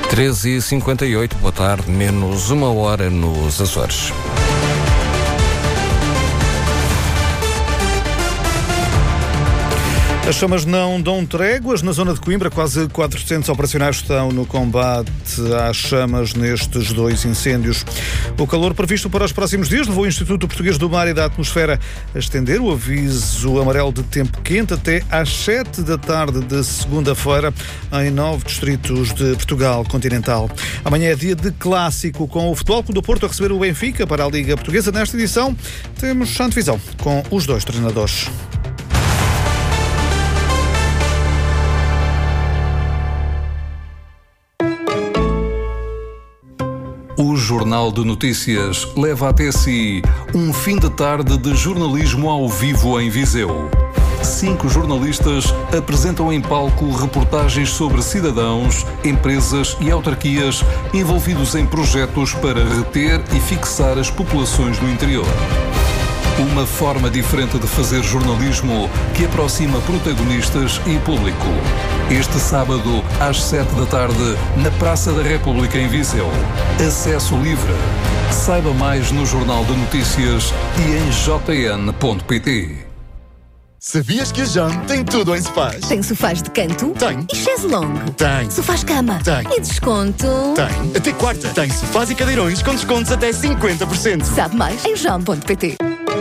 13h58, boa tarde, menos uma hora nos Açores. As chamas não dão tréguas. Na zona de Coimbra, quase 400 operacionais estão no combate às chamas nestes dois incêndios. O calor previsto para os próximos dias levou o Instituto Português do Mar e da Atmosfera a estender o aviso amarelo de tempo quente até às 7 da tarde de segunda-feira em 9 distritos de Portugal continental. Amanhã é dia de clássico, com o Futebol Clube do Porto a receber o Benfica para a Liga Portuguesa. Nesta edição temos antevisão com os dois treinadores. O Jornal de Notícias leva até si um fim de tarde de jornalismo ao vivo em Viseu. 5 jornalistas apresentam em palco reportagens sobre cidadãos, empresas e autarquias envolvidos em projetos para reter e fixar as populações no interior. Uma forma diferente de fazer jornalismo que aproxima protagonistas e público. Este sábado, às 7 da tarde, na Praça da República em Viseu. Acesso livre. Saiba mais no Jornal de Notícias e em jn.pt. Sabias que a JAM tem tudo em sofás? Tem sofás de canto? Tem. E chaise longue? Tem. Sofás cama? Tem. E desconto? Tem. Até quarta. Tem sofás e cadeirões com descontos até 50%. Sabe mais em jam.pt.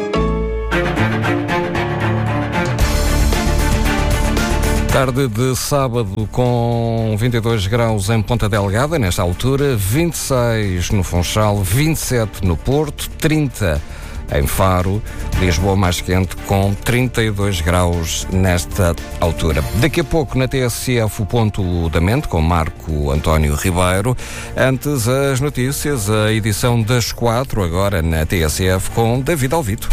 Tarde de sábado com 22 graus em Ponta Delgada, nesta altura, 26 no Funchal, 27 no Porto, 30 em Faro, Lisboa mais quente com 32 graus nesta altura. Daqui a pouco na TSF o Ponto da Mente com Marco António Ribeiro. Antes as notícias, a edição das 4 agora na TSF com David Alvito.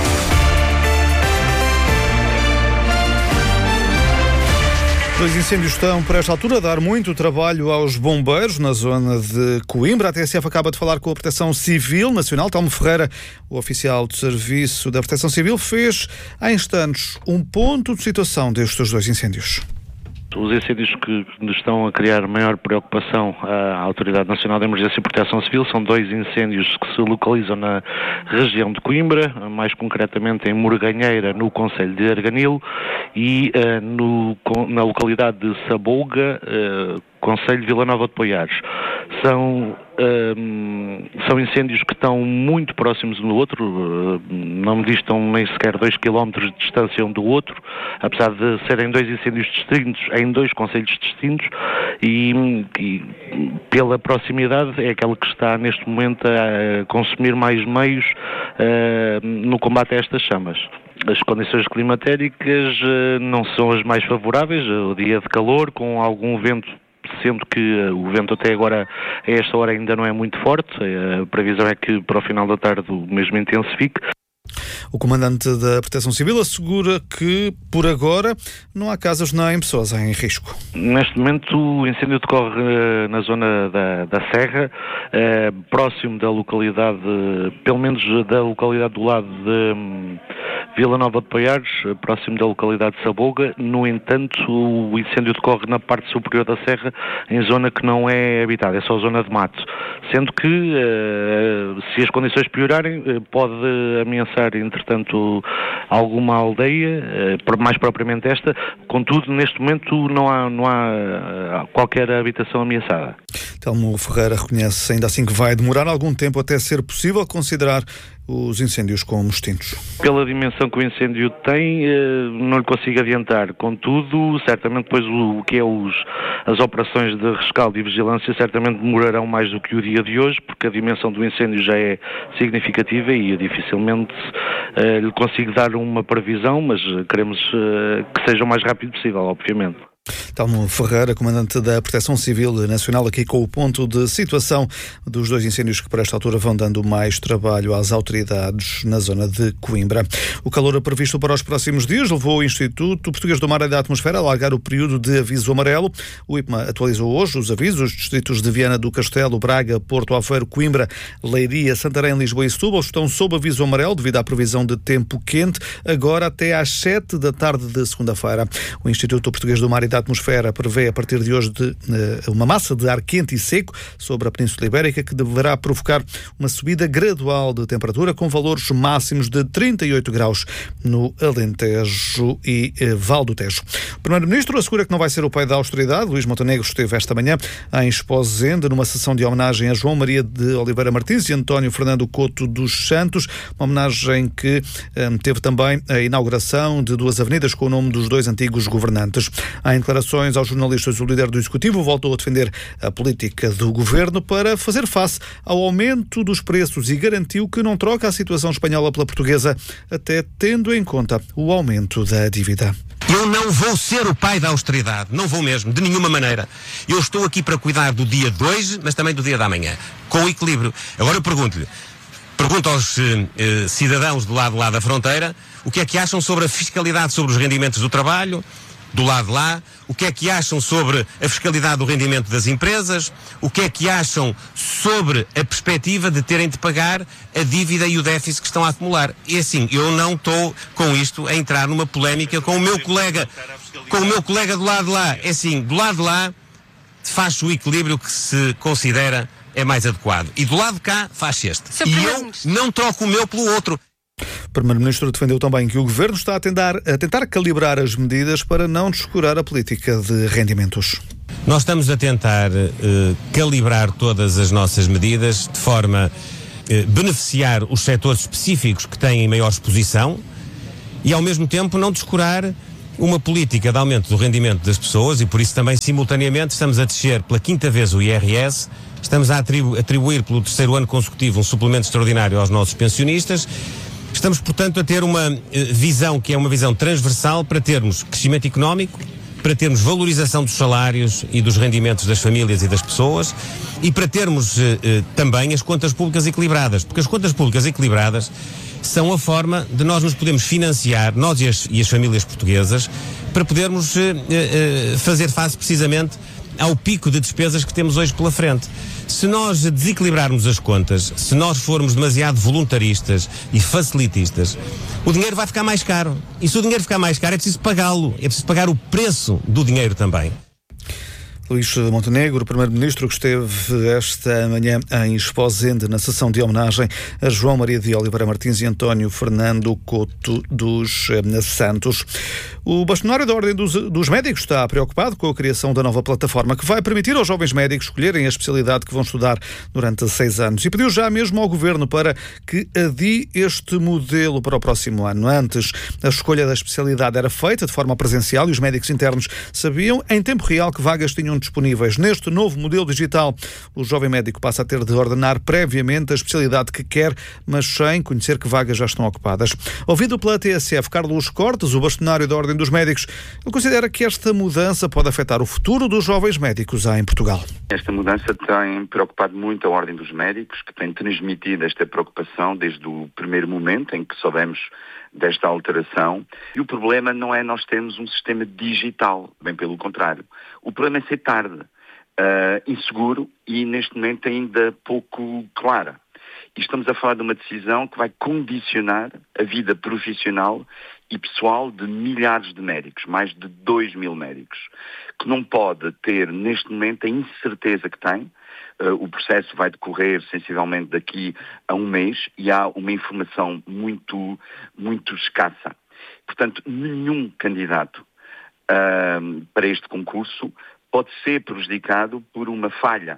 Dois incêndios estão, por esta altura, a dar muito trabalho aos bombeiros na zona de Coimbra. A TSF acaba de falar com a Proteção Civil Nacional. Telmo Ferreira, o oficial de serviço da Proteção Civil, fez há instantes um ponto de situação destes dois incêndios. Os incêndios que nos estão a criar maior preocupação à Autoridade Nacional de Emergência e Proteção Civil são dois incêndios que se localizam na região de Coimbra, mais concretamente em Morganheira, no concelho de Arganil, e na localidade de Sabuga, concelho de Vila Nova de Poiares. São incêndios que estão muito próximos um do outro, não me distam nem sequer 2 km de distância um do outro, apesar de serem dois incêndios distintos em dois concelhos distintos, e pela proximidade é aquela que está neste momento a consumir mais meios no combate a estas chamas. As condições climatéricas não são as mais favoráveis, o dia de calor com algum vento, sendo que o vento até agora, a esta hora, ainda não é muito forte. A previsão é que para o final da tarde o mesmo intensifique. O comandante da Proteção Civil assegura que, por agora, não há casas nem pessoas em risco. Neste momento, o incêndio decorre na zona da Serra, próximo da localidade, pelo menos da localidade do lado de Vila Nova de Poiares, próximo da localidade de Sabuga. No entanto, o incêndio decorre na parte superior da serra, em zona que não é habitada, é só zona de mato. Sendo que, se as condições piorarem, pode ameaçar, entretanto, alguma aldeia, mais propriamente esta. Contudo, neste momento, não há qualquer habitação ameaçada. Telmo Ferreira reconhece ainda assim que vai demorar algum tempo até ser possível considerar os incêndios como extintos. Pela dimensão que o incêndio tem, não lhe consigo adiantar. Contudo, certamente depois o que é as operações de rescaldo e vigilância certamente demorarão mais do que o dia de hoje, porque a dimensão do incêndio já é significativa e eu dificilmente lhe consigo dar uma previsão, mas queremos que seja o mais rápido possível, obviamente. Telmo Ferreira, comandante da Proteção Civil Nacional, aqui com o ponto de situação dos dois incêndios que, por esta altura, vão dando mais trabalho às autoridades na zona de Coimbra. O calor previsto para os próximos dias levou o Instituto Português do Mar e da Atmosfera a alargar o período de aviso amarelo. O IPMA atualizou hoje os avisos. Os distritos de Viana do Castelo, Braga, Porto Aveiro, Coimbra, Leiria, Santarém, Lisboa e Setúbal estão sob aviso amarelo devido à previsão de tempo quente, agora até às 7 da tarde de segunda-feira. O Instituto Português do Mar e da atmosfera prevê a partir de hoje uma massa de ar quente e seco sobre a Península Ibérica que deverá provocar uma subida gradual de temperatura com valores máximos de 38 graus no Alentejo e Val do Tejo. O Primeiro-Ministro assegura que não vai ser o pai da austeridade. Luís Montenegro esteve esta manhã em Esposende numa sessão de homenagem a João Maria de Oliveira Martins e António Fernando Couto dos Santos, uma homenagem que teve também a inauguração de 2 avenidas com o nome dos 2 antigos governantes. Em declarações aos jornalistas, o líder do Executivo voltou a defender a política do governo para fazer face ao aumento dos preços e garantiu que não troca a situação espanhola pela portuguesa, até tendo em conta o aumento da dívida. Eu não vou ser o pai da austeridade, não vou mesmo, de nenhuma maneira. Eu estou aqui para cuidar do dia de hoje, mas também do dia da amanhã, com equilíbrio. Agora eu pergunto aos cidadãos do lado lá da fronteira o que é que acham sobre a fiscalidade sobre os rendimentos do trabalho, do lado de lá, o que é que acham sobre a fiscalidade do rendimento das empresas, o que é que acham sobre a perspectiva de terem de pagar a dívida e o déficit que estão a acumular. E assim, eu não estou com isto a entrar numa polémica com o meu colega do lado de lá. É assim, do lado de lá faz o equilíbrio que se considera é mais adequado. E do lado de cá faz este. E eu não troco o meu pelo outro. O Primeiro-Ministro defendeu também que o Governo está a tentar calibrar as medidas para não descurar a política de rendimentos. Nós estamos a tentar calibrar todas as nossas medidas de forma a beneficiar os setores específicos que têm maior exposição e, ao mesmo tempo, não descurar uma política de aumento do rendimento das pessoas e, por isso, também, simultaneamente, estamos a descer pela 5ª vez o IRS, estamos a atribuir pelo 3º ano consecutivo um suplemento extraordinário aos nossos pensionistas. Estamos, portanto, a ter uma visão que é uma visão transversal para termos crescimento económico, para termos valorização dos salários e dos rendimentos das famílias e das pessoas e para termos também as contas públicas equilibradas, porque as contas públicas equilibradas são a forma de nós nos podermos financiar, nós e as famílias portuguesas, para podermos fazer face precisamente ao pico de despesas que temos hoje pela frente. Se nós desequilibrarmos as contas, se nós formos demasiado voluntaristas e facilitistas, o dinheiro vai ficar mais caro. E se o dinheiro ficar mais caro, é preciso pagá-lo. É preciso pagar o preço do dinheiro também. Luís Montenegro, Primeiro-Ministro, que esteve esta manhã em Esposende na sessão de homenagem a João Maria de Oliveira Martins e António Fernando Couto dos Santos. O bastonário da Ordem dos Médicos está preocupado com a criação da nova plataforma que vai permitir aos jovens médicos escolherem a especialidade que vão estudar durante 6 anos e pediu já mesmo ao Governo para que adie este modelo para o próximo ano. Antes, a escolha da especialidade era feita de forma presencial e os médicos internos sabiam em tempo real que vagas tinham disponíveis. Neste novo modelo digital, o jovem médico passa a ter de ordenar previamente a especialidade que quer, mas sem conhecer que vagas já estão ocupadas. Ouvido pela TSF, Carlos Cortes, o bastonário da Ordem dos Médicos, ele considera que esta mudança pode afetar o futuro dos jovens médicos em Portugal. Esta mudança tem preocupado muito a Ordem dos Médicos, que tem transmitido esta preocupação desde o primeiro momento em que soubemos desta alteração. E o problema não é nós termos um sistema digital, bem pelo contrário. O problema é ser tarde, inseguro e neste momento ainda pouco clara. E estamos a falar de uma decisão que vai condicionar a vida profissional e pessoal de milhares de médicos, mais de 2.000 médicos, que não pode ter neste momento a incerteza que tem. O processo vai decorrer sensivelmente daqui a um mês e há uma informação muito, muito escassa. Portanto, nenhum candidato para este concurso pode ser prejudicado por uma falha.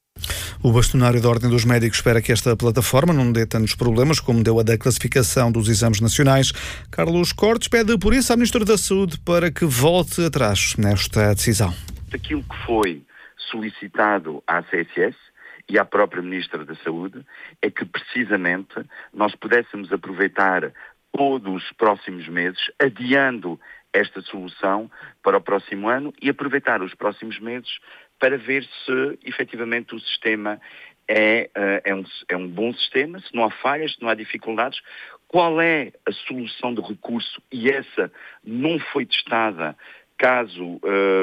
O bastonário da Ordem dos Médicos espera que esta plataforma não dê tantos problemas como deu a da classificação dos exames nacionais. Carlos Cortes pede, por isso, à Ministra da Saúde para que volte atrás nesta decisão. Aquilo que foi solicitado à CSS e à própria Ministra da Saúde é que, precisamente, nós pudéssemos aproveitar todos os próximos meses, adiando esta solução para o próximo ano e aproveitar os próximos meses para ver se, efetivamente, o sistema é um bom sistema, se não há falhas, se não há dificuldades, qual é a solução de recurso e essa não foi testada caso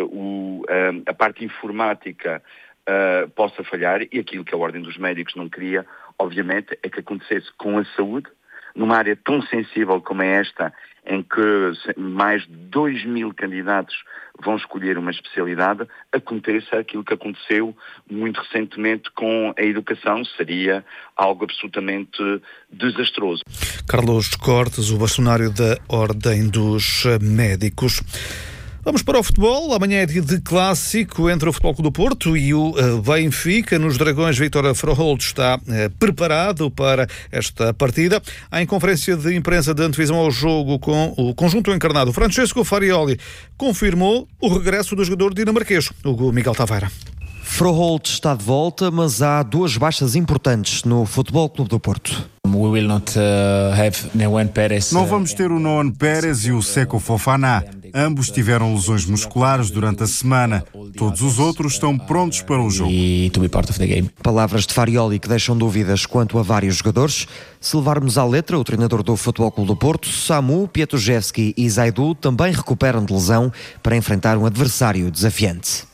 a parte informática possa falhar, e aquilo que a Ordem dos Médicos não queria, obviamente, é que acontecesse com a saúde, numa área tão sensível como é esta, em que mais de 2.000 candidatos vão escolher uma especialidade, aconteça aquilo que aconteceu muito recentemente com a educação, seria algo absolutamente desastroso. Carlos Cortes, o bastonário da Ordem dos Médicos. Vamos para o futebol. Amanhã é dia de clássico entre o Futebol Clube do Porto e o Benfica. Nos Dragões, Vítor Froholt está preparado para esta partida. Em conferência de imprensa de antevisão ao jogo com o conjunto encarnado, Francesco Farioli confirmou o regresso do jogador dinamarquês, Hugo Miguel Taveira. Froholt está de volta, mas há duas baixas importantes no Futebol Clube do Porto. Não vamos ter o Noan Pérez e o Seko Fofana. Ambos tiveram lesões musculares durante a semana. Todos os outros estão prontos para o jogo. Palavras de Farioli que deixam dúvidas quanto a vários jogadores. Se levarmos à letra, o treinador do Futebol Clube do Porto, Samu, Pietruszewski e Zaidu também recuperam de lesão para enfrentar um adversário desafiante.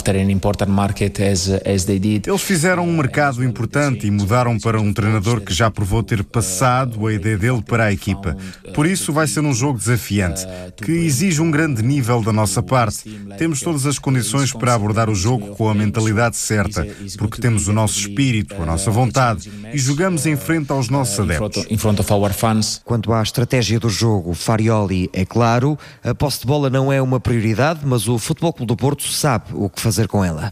Eles fizeram um mercado importante e mudaram para um treinador que já provou ter passado a ideia dele para a equipa. Por isso vai ser um jogo desafiante, que exige um grande nível da nossa parte. Temos todas as condições para abordar o jogo com a mentalidade certa, porque temos o nosso espírito, a nossa vontade e jogamos em frente aos nossos adeptos. Quanto à estratégia do jogo, Farioli é claro, a posse de bola não é uma prioridade, mas o Futebol Clube do Porto sabe o que fazer com ela.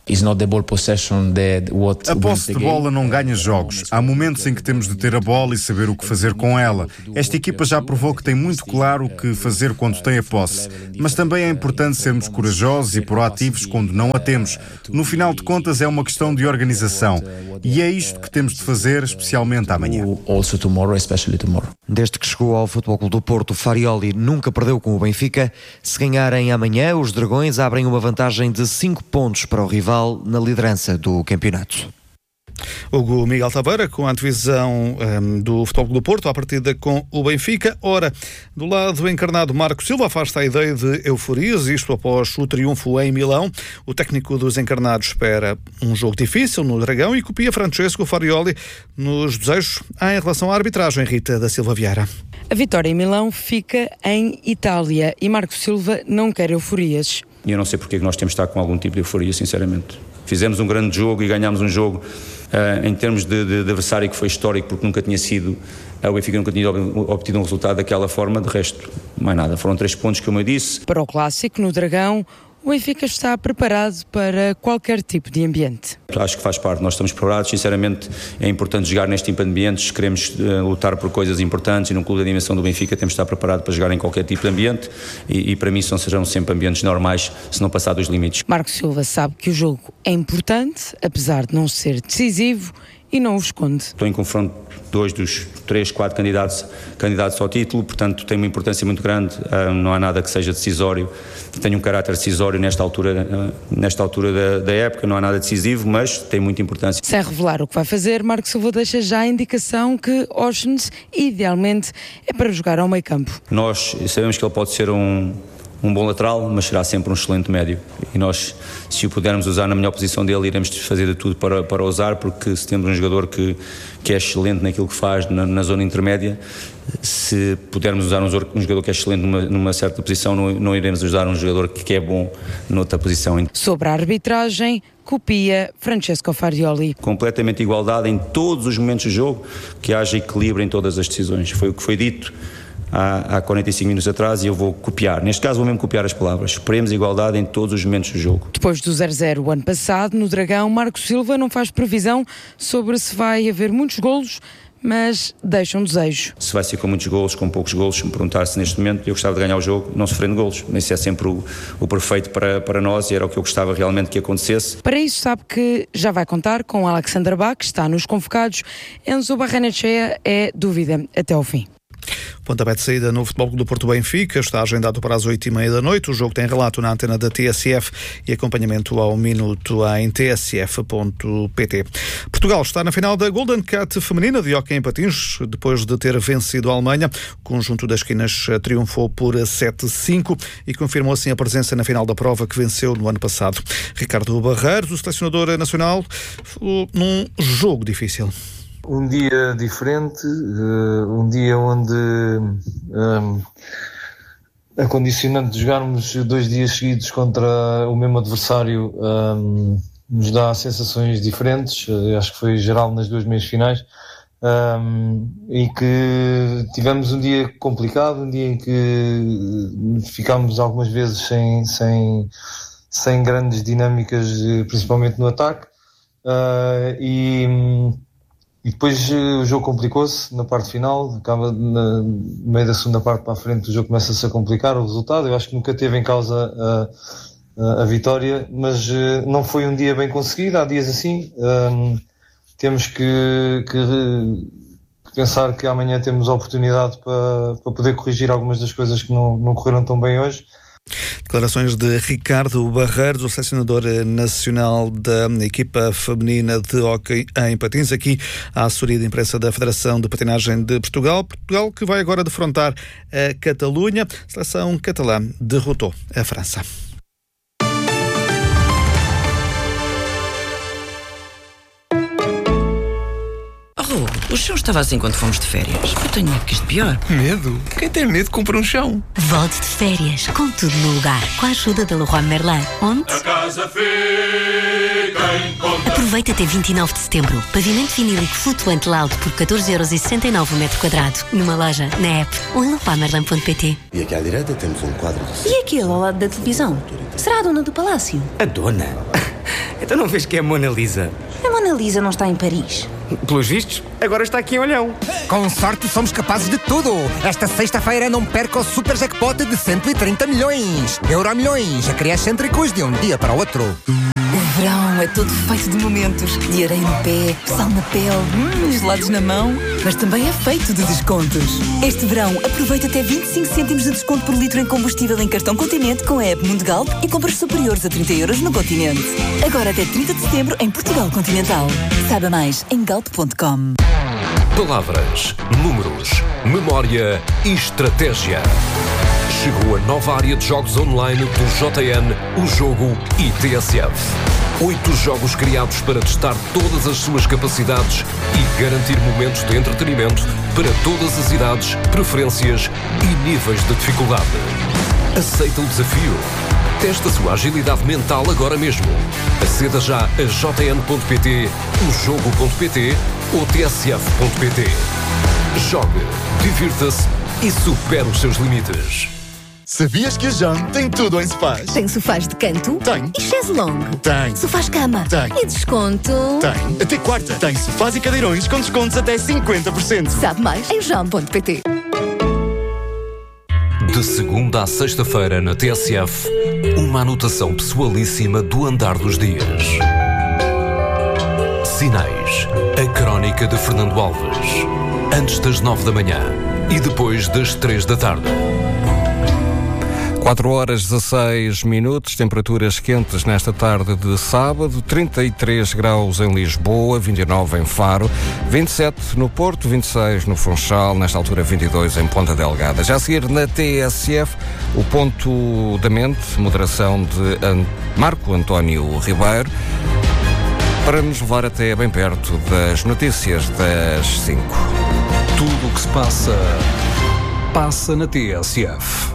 A posse de bola não ganha jogos. Há momentos em que temos de ter a bola e saber o que fazer com ela. Esta equipa já provou que tem muito claro o que fazer quando tem a posse. Mas também é importante sermos corajosos e proativos quando não a temos. No final de contas é uma questão de organização. E é isto que temos de fazer, especialmente amanhã. Desde que chegou ao Futebol Clube do Porto, Farioli nunca perdeu com o Benfica. Se ganharem amanhã, os Dragões abrem uma vantagem de 5 pontos para o rival na liderança do campeonato. Hugo Miguel Taveira, com a antevisão do Futebol Clube do Porto, à partida com o Benfica. Ora, do lado encarnado, Marco Silva afasta a ideia de euforias, isto após o triunfo em Milão. O técnico dos encarnados espera um jogo difícil no Dragão e copia Francesco Farioli nos desejos em relação à arbitragem. Rita da Silva Vieira. A vitória em Milão fica em Itália e Marco Silva não quer euforias. E eu não sei porque é que nós temos de estar com algum tipo de euforia, sinceramente. Fizemos um grande jogo e ganhámos um jogo em termos de adversário que foi histórico, porque nunca tinha sido, o Benfica nunca tinha obtido um resultado daquela forma, de resto, mais nada. Foram 3 pontos, como eu disse. Para o clássico, no Dragão, o Benfica está preparado para qualquer tipo de ambiente. Acho que faz parte, nós estamos preparados, sinceramente é importante jogar neste tipo de ambientes, se queremos lutar por coisas importantes e num clube da dimensão do Benfica temos de estar preparado para jogar em qualquer tipo de ambiente e para mim serão sempre ambientes normais se não passar dos limites. Marco Silva sabe que o jogo é importante, apesar de não ser decisivo, e não o esconde. Estou em confronto 2 dos 3, 4 candidatos ao título, portanto tem uma importância muito grande, não há nada que seja decisório, tem um caráter decisório nesta altura da época, não há nada decisivo, mas tem muita importância. Sem revelar o que vai fazer, Marco Silva deixa já a indicação que Oshens, idealmente, é para jogar ao meio campo. Nós sabemos que ele pode ser um bom lateral, mas será sempre um excelente médio. E nós, se o pudermos usar na melhor posição dele, iremos fazer de tudo para usar, porque se temos um jogador que é excelente naquilo que faz na zona intermédia, se pudermos usar um jogador que é excelente numa certa posição, não iremos usar um jogador que é bom noutra posição. Sobre a arbitragem, copia Francesco Farioli. Completamente igualdade em todos os momentos do jogo, que haja equilíbrio em todas as decisões. Foi o que foi dito há 45 minutos atrás e eu vou copiar. Neste caso vou mesmo copiar as palavras. Esperemos igualdade em todos os momentos do jogo. Depois do 0-0 o ano passado, no Dragão, Marco Silva não faz previsão sobre se vai haver muitos golos, mas deixa um desejo. Se vai ser com muitos golos, com poucos golos, se me perguntar-se neste momento, eu gostava de ganhar o jogo não sofrendo golos. Isso é sempre o perfeito para nós e era o que eu gostava realmente que acontecesse. Para isso sabe que já vai contar com Alexander Bach, que está nos convocados. Enzo Barrenechea é dúvida até ao fim. Pontapé de saída no Futebol Clube do Porto Benfica está agendado para as 8h30 da noite. O jogo tem relato na antena da TSF e acompanhamento ao minuto em tsf.pt. Portugal está na final da Golden Cat feminina de hóquei em patins, depois de ter vencido a Alemanha. O conjunto das esquinas triunfou por 7-5 e confirmou assim a presença na final da prova que venceu no ano passado. Ricardo Barreiros, o selecionador nacional, num jogo difícil. Um dia diferente, um dia onde a condicionante de jogarmos 2 dias seguidos contra o mesmo adversário nos dá sensações diferentes. Acho que foi geral nas 2 meias finais. E que tivemos um dia complicado, um dia em que ficámos algumas vezes sem grandes dinâmicas, principalmente no ataque, e depois o jogo complicou-se na parte final, acaba no meio da segunda parte para a frente, o jogo começa-se a complicar, o resultado. Eu acho que nunca teve em causa a vitória, mas não foi um dia bem conseguido. Há dias assim. Temos que pensar que amanhã temos a oportunidade para poder corrigir algumas das coisas que não correram tão bem hoje. Declarações de Ricardo Barreiros, o selecionador nacional da equipa feminina de hóquei em patins, aqui à assessoria de imprensa da Federação de Patinagem de Portugal. Portugal que vai agora defrontar a Catalunha. A seleção catalã derrotou a França. O chão estava assim quando fomos de férias. Eu tenho medo que isto pior. Medo? Quem tem medo compra um chão. Volte de férias, com tudo no lugar, com a ajuda da Leroy Merlin. Onde? A casa fica em conta. Aproveita até 29 de setembro. Pavimento vinílico flutuante Loud por 14,69€ o metro quadrado. Numa loja, na app ou em leroymerlin.pt. E aqui à direita temos um quadro de... E aquele ao lado da televisão? Será a dona do palácio? A dona? Então não vês que é a Mona Lisa? A Mona Lisa não está em Paris. Pelos vistos, agora está aqui em Olhão. Com sorte somos capazes de tudo. Esta sexta-feira não perca o super jackpot de 130 milhões. Euromilhões, excêntricos de um dia para o outro. O verão é todo feito de momentos. De areia no pé, sal na pele, gelados na mão. Mas também é feito de descontos. Este verão, aproveita até 25 cêntimos de desconto por litro em combustível em cartão Continente com a app Mundigalp e compras superiores a 30€ no Continente. Agora até 30 de setembro em Portugal Continental. Saiba mais em galp.com. Palavras, números, memória e estratégia. Chegou a nova área de jogos online do JN, o jogo e TSF. 8 jogos criados para testar todas as suas capacidades e garantir momentos de entretenimento para todas as idades, preferências e níveis de dificuldade. Aceita o desafio? Teste a sua agilidade mental agora mesmo. Aceda já a jn.pt, ojogo.pt ou tsf.pt. Jogue, divirta-se e supere os seus limites. Sabias que a JAM tem tudo em sofás? Tem sofás de canto? Tem. E chaise longue? Tem. Sofás cama? Tem. E desconto? Tem. Até quarta. Tem sofás e cadeirões com descontos até 50%. Sabe mais em jam.pt. De segunda à sexta-feira na TSF, uma anotação pessoalíssima do andar dos dias. Sinais, a crónica de Fernando Alves. Antes das 9 da manhã e depois das 3 da tarde. 4h16, temperaturas quentes nesta tarde de sábado, 33 graus em Lisboa, 29 em Faro, 27 no Porto, 26 no Funchal, nesta altura 22 em Ponta Delgada. Já a seguir na TSF, o ponto da mente, moderação de Marco António Ribeiro, para nos levar até bem perto das notícias das 5. Tudo o que se passa na TSF.